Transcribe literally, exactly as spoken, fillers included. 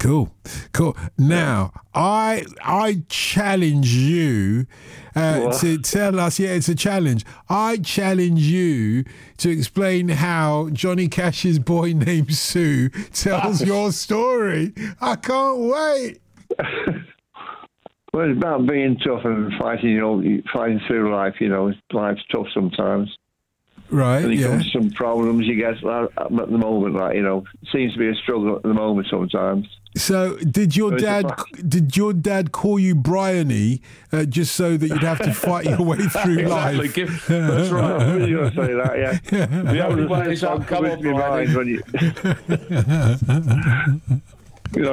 Cool, cool. Now, I I challenge you uh, to tell us. Yeah, it's a challenge. I challenge you to explain how Johnny Cash's Boy Named Sue tells your story. I can't wait. Well, it's about being tough and fighting. You know, fighting through life. You know, life's tough sometimes. Right. And you yeah. come to some problems you get at the moment. Like you know, it seems to be a struggle at the moment sometimes. So, did your dad did your dad call you Bryony uh, just so that you'd have to fight your way through exactly. life? Give, that's right. I was going to say that, yeah. The only way is up, come on, Bryony. When you...